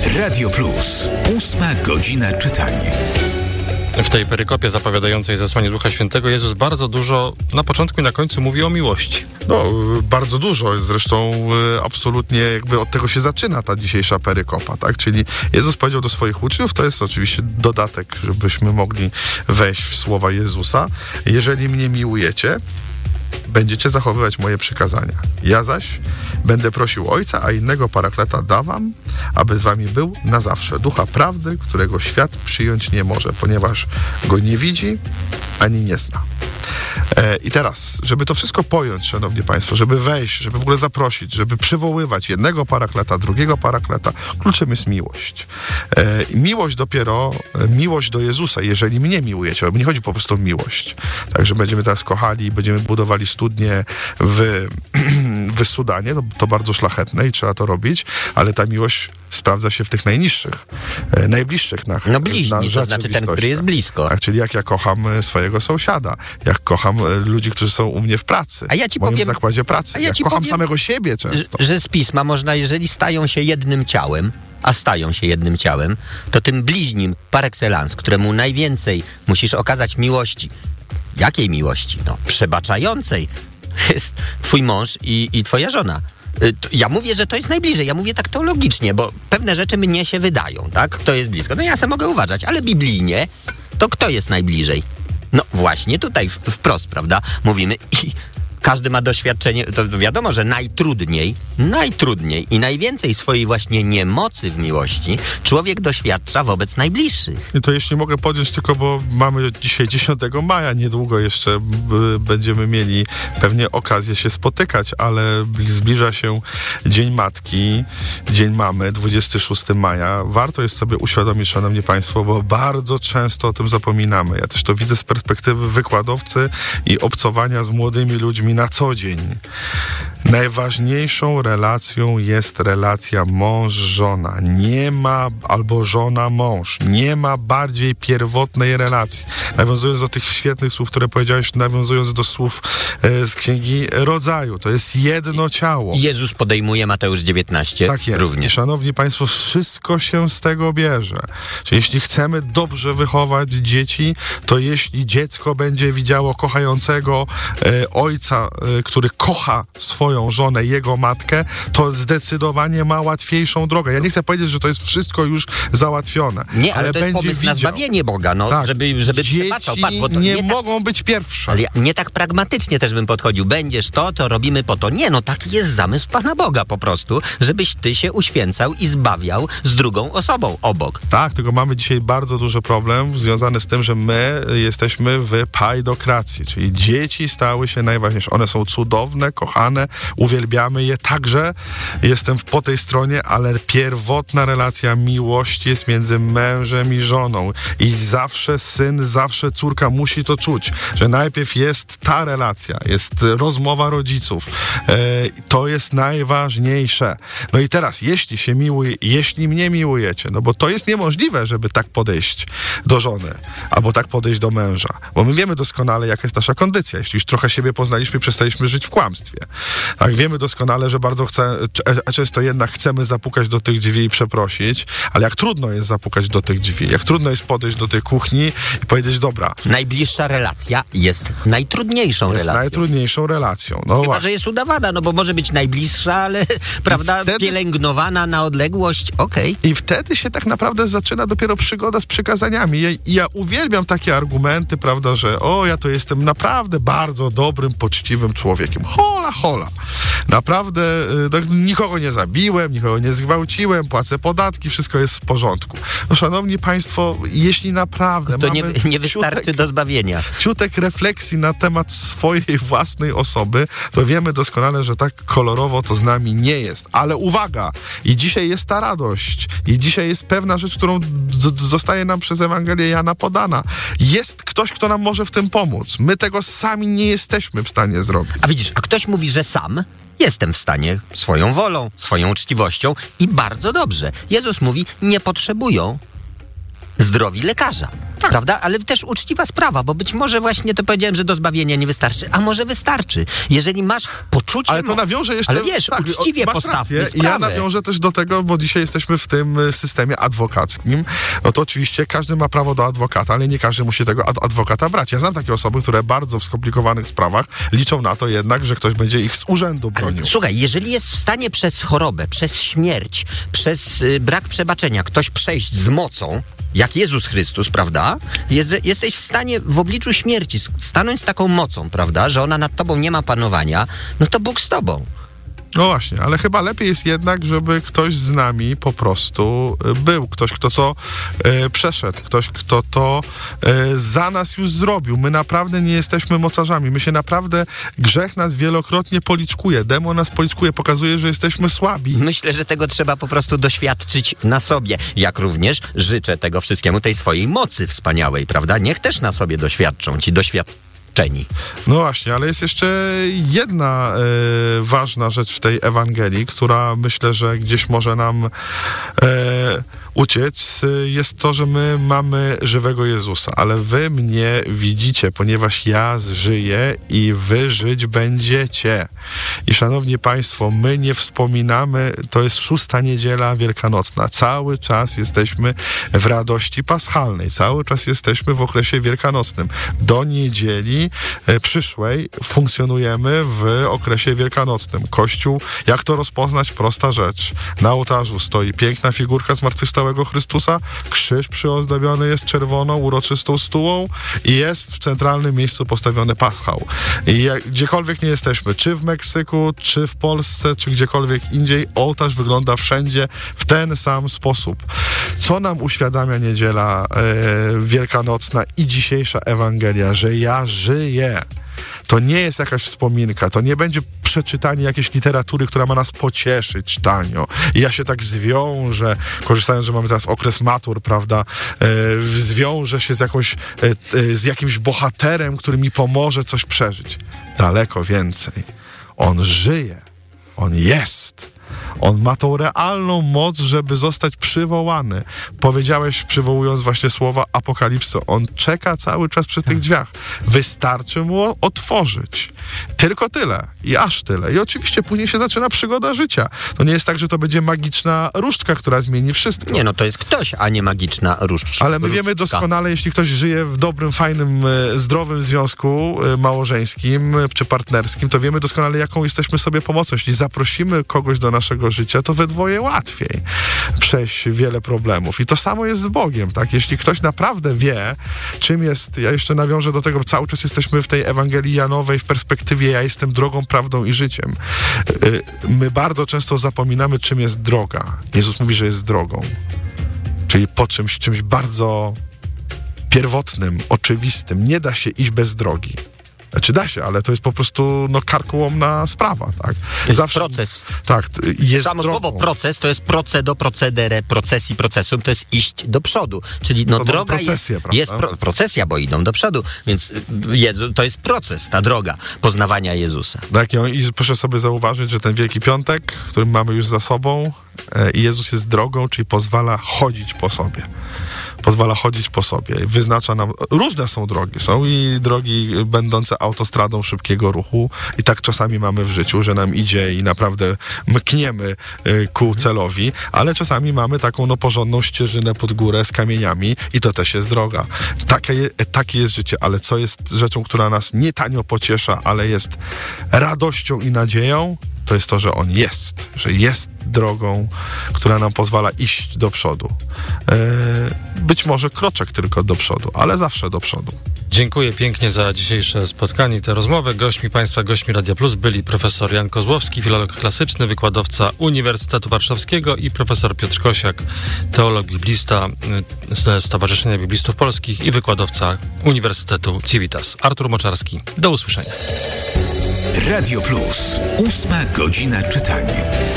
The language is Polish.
Radio Plus. 8 godzina czytania. W tej perykopie zapowiadającej zesłanie Ducha Świętego Jezus bardzo dużo na początku i na końcu mówi o miłości. No, bardzo dużo. Zresztą absolutnie jakby od tego się zaczyna ta dzisiejsza perykopa, tak? Czyli Jezus powiedział do swoich uczniów, to jest oczywiście dodatek, żebyśmy mogli wejść w słowa Jezusa. Jeżeli mnie miłujecie, będziecie zachowywać moje przykazania. Ja zaś będę prosił Ojca, a innego Parakleta dawam, aby z wami był na zawsze. Ducha prawdy, którego świat przyjąć nie może, ponieważ go nie widzi, ani nie zna. I teraz, żeby to wszystko pojąć, szanowni państwo, żeby wejść, żeby w ogóle zaprosić, żeby przywoływać jednego Parakleta, drugiego Parakleta, kluczem jest miłość. Miłość dopiero, miłość do Jezusa, jeżeli mnie miłujecie, bo nie chodzi po prostu o miłość. Także będziemy teraz kochali, będziemy budowali studnie w Sudanie, to bardzo szlachetne i trzeba to robić, ale ta miłość sprawdza się w tych najniższych, najbliższych No bliźni, to znaczy ten, który jest blisko. Tak, czyli jak ja kocham swojego sąsiada, jak kocham ludzi, którzy są u mnie w pracy, w moim zakładzie pracy, jak kocham samego siebie często. Że z Pisma można, jeżeli stają się jednym ciałem, a stają się jednym ciałem, to tym bliźnim par excellence, któremu najwięcej musisz okazać miłości. Jakiej miłości? No, przebaczającej. Jest twój mąż i twoja żona. Ja mówię, że to jest najbliżej. Ja mówię tak teologicznie, bo pewne rzeczy mnie się wydają, tak? Kto jest blisko? No ja sobie mogę uważać, ale biblijnie to kto jest najbliżej? No właśnie tutaj wprost, prawda? Mówimy i każdy ma doświadczenie, to wiadomo, że najtrudniej i najwięcej swojej właśnie niemocy w miłości człowiek doświadcza wobec najbliższych. I to jeśli mogę podjąć tylko, bo mamy dzisiaj 10 maja, niedługo jeszcze będziemy mieli pewnie okazję się spotykać, ale zbliża się Dzień Matki, Dzień Mamy, 26 maja. Warto jest sobie uświadomić, szanowni państwo, bo bardzo często o tym zapominamy. Ja też to widzę z perspektywy wykładowcy i obcowania z młodymi ludźmi na co dzień. Najważniejszą relacją jest relacja mąż-żona. Nie ma, albo żona-mąż. Nie ma bardziej pierwotnej relacji. Nawiązując do tych świetnych słów, które powiedziałeś, nawiązując do słów z Księgi Rodzaju. To jest jedno ciało. Jezus podejmuje Mateusz 19 tak jest. Również. I szanowni państwo, wszystko się z tego bierze. Czyli jeśli chcemy dobrze wychować dzieci, to jeśli dziecko będzie widziało kochającego ojca, który kocha swoją żonę, jego matkę, to zdecydowanie ma łatwiejszą drogę. Ja nie chcę powiedzieć, że to jest wszystko już załatwione. Nie, ale to jest pomysł na zbawienie Boga, no, tak. żeby przebaczał. Bo to nie mogą być pierwsze. Ale nie tak pragmatycznie też bym podchodził. Będziesz to robimy po to. Nie, no taki jest zamysł Pana Boga po prostu, żebyś ty się uświęcał i zbawiał z drugą osobą obok. Tak, tylko mamy dzisiaj bardzo duży problem związany z tym, że my jesteśmy w pajdokracji, czyli dzieci stały się najważniejsze. One są cudowne, kochane, uwielbiamy je także. Jestem po tej stronie, ale pierwotna relacja miłości jest między mężem i żoną. I zawsze syn, zawsze córka musi to czuć, że najpierw jest ta relacja, jest rozmowa rodziców. To jest najważniejsze. No i teraz, jeśli mnie miłujecie, no bo to jest niemożliwe, żeby tak podejść do żony, albo tak podejść do męża. Bo my wiemy doskonale, jaka jest nasza kondycja. Jeśli już trochę siebie poznaliśmy, przestaliśmy żyć w kłamstwie. Tak, wiemy doskonale, że bardzo często jednak chcemy zapukać do tych drzwi i przeprosić, ale jak trudno jest zapukać do tych drzwi, jak trudno jest podejść do tej kuchni i powiedzieć, dobra. Najbliższa relacja jest najtrudniejszą relacją. No chyba, że jest udawana, no bo może być najbliższa, ale prawda, pielęgnowana na odległość, okej. I wtedy się tak naprawdę zaczyna dopiero przygoda z przykazaniami. Ja uwielbiam takie argumenty, prawda, że ja to jestem naprawdę bardzo dobrym, poczciwym człowiekiem. Hola. Naprawdę nikogo nie zabiłem, nikogo nie zgwałciłem, płacę podatki, wszystko jest w porządku. No szanowni państwo, jeśli naprawdę to nie wystarczy do zbawienia. Ciutek refleksji na temat swojej własnej osoby, to wiemy doskonale, że tak kolorowo to z nami nie jest. Ale uwaga! I dzisiaj jest ta radość. I dzisiaj jest pewna rzecz, którą zostaje nam przez Ewangelię Jana podana. Jest ktoś, kto nam może w tym pomóc. My tego sami nie jesteśmy w stanie zrobić. A widzisz, a ktoś mówi, że sam jestem w stanie swoją wolą, swoją uczciwością i bardzo dobrze. Jezus mówi, nie potrzebują zdrowi lekarza. prawda? Ale też uczciwa sprawa, bo być może właśnie to powiedziałem, że do zbawienia nie wystarczy, a może wystarczy. Jeżeli masz poczucie... Ale to nawiążę jeszcze... Ale wiesz, uczciwie postawmy sprawę. I ja nawiążę też do tego, bo dzisiaj jesteśmy w tym systemie adwokackim. No to oczywiście każdy ma prawo do adwokata, ale nie każdy musi tego adwokata brać. Ja znam takie osoby, które bardzo w skomplikowanych sprawach liczą na to jednak, że ktoś będzie ich z urzędu bronił. Ale, słuchaj, jeżeli jest w stanie przez chorobę, przez śmierć, przez brak przebaczenia ktoś przejść z mocą, jak Jezus Chrystus, prawda? Jesteś w stanie w obliczu śmierci stanąć z taką mocą, prawda? Że ona nad tobą nie ma panowania, no to Bóg z tobą. No właśnie, ale chyba lepiej jest jednak, żeby ktoś z nami po prostu był. Ktoś, kto to przeszedł. Ktoś, kto to za nas już zrobił. My naprawdę nie jesteśmy mocarzami. My się naprawdę, grzech nas wielokrotnie policzkuje. Demon nas policzkuje, pokazuje, że jesteśmy słabi. Myślę, że tego trzeba po prostu doświadczyć na sobie. Jak również życzę tego wszystkiemu, tej swojej mocy wspaniałej, prawda? Niech też na sobie doświadczą ci doświadczeni. No właśnie, ale jest jeszcze jedna ważna rzecz w tej Ewangelii, która myślę, że gdzieś może nam uciec, jest to, że my mamy żywego Jezusa, ale wy mnie widzicie, ponieważ ja żyję i wy żyć będziecie. I szanowni państwo, my nie wspominamy, to jest 6. niedziela wielkanocna. Cały czas jesteśmy w radości paschalnej, cały czas jesteśmy w okresie wielkanocnym. Do niedzieli przyszłej funkcjonujemy w okresie wielkanocnym. Kościół, jak to rozpoznać? Prosta rzecz. Na ołtarzu stoi piękna figurka zmartwychwstałego Chrystusa, krzyż przyozdobiony jest czerwoną, uroczystą stułą i jest w centralnym miejscu postawiony paschał. I gdziekolwiek nie jesteśmy, czy w Meksyku, czy w Polsce, czy gdziekolwiek indziej, ołtarz wygląda wszędzie w ten sam sposób. Co nam uświadamia niedziela wielkanocna i dzisiejsza Ewangelia? Że ja żyję. To nie jest jakaś wspominka, to nie będzie przeczytanie jakiejś literatury, która ma nas pocieszyć tanio. I ja się tak zwiążę, korzystając, że mamy teraz okres matur, prawda, zwiążę się z jakimś bohaterem, który mi pomoże coś przeżyć. Daleko więcej. On żyje. On jest. On ma tą realną moc, żeby zostać przywołany. Powiedziałeś, przywołując właśnie słowa Apokalipsy, on czeka cały czas przy tych drzwiach. Wystarczy mu otworzyć. Tylko tyle. I aż tyle. I oczywiście później się zaczyna przygoda życia. To nie jest tak, że to będzie magiczna różdżka, która zmieni wszystko. Nie, no to jest ktoś, a nie magiczna różdżka. Ale my wiemy doskonale, jeśli ktoś żyje w dobrym, fajnym, zdrowym związku małżeńskim czy partnerskim, to wiemy doskonale, jaką jesteśmy sobie pomocą. Jeśli zaprosimy kogoś do naszego życia, to we dwoje łatwiej przejść wiele problemów. I to samo jest z Bogiem, tak? Jeśli ktoś naprawdę wie, czym jest, ja jeszcze nawiążę do tego, cały czas jesteśmy w tej Ewangelii Janowej w perspektywie ja jestem drogą, prawdą i życiem. My bardzo często zapominamy, czym jest droga. Jezus mówi, że jest drogą. Czyli po czymś bardzo pierwotnym, oczywistym. Nie da się iść bez drogi. Znaczy da się, ale to jest po prostu karkołomna sprawa, tak? Zawsze proces. Tak, jest samo słowo proces to jest procedo, procedere, procesji, procesum, to jest iść do przodu. Czyli droga jest procesja, bo idą do przodu, więc to jest proces, ta droga poznawania Jezusa. Tak, i proszę sobie zauważyć, że ten Wielki Piątek, który mamy już za sobą, Jezus jest drogą, czyli pozwala chodzić po sobie. Pozwala chodzić po sobie. Wyznacza nam... Różne są drogi. Są i drogi będące autostradą szybkiego ruchu i tak czasami mamy w życiu, że nam idzie i naprawdę mkniemy ku celowi, ale czasami mamy taką porządną ścieżynę pod górę z kamieniami i to też jest droga. Takie jest życie, ale co jest rzeczą, która nas nie tanio pociesza, ale jest radością i nadzieją, to jest to, że On jest, że jest drogą, która nam pozwala iść do przodu. Być może kroczek tylko do przodu, ale zawsze do przodu. Dziękuję pięknie za dzisiejsze spotkanie i tę rozmowę. Gośćmi Radia Plus byli profesor Jan Kozłowski, filolog klasyczny, wykładowca Uniwersytetu Warszawskiego i profesor Piotr Kosiak, teolog biblista z Stowarzyszenia Biblistów Polskich i wykładowca Uniwersytetu Civitas. Artur Moczarski. Do usłyszenia. Radio Plus. 8 godzina czytania.